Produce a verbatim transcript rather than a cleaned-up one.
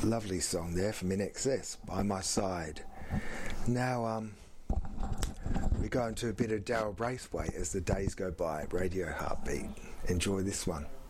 Lovely song there from I N X S, By My Side. Now um, we're going to a bit of Daryl Braithwaite as the days go by at Radio Heartbeat. Enjoy this one.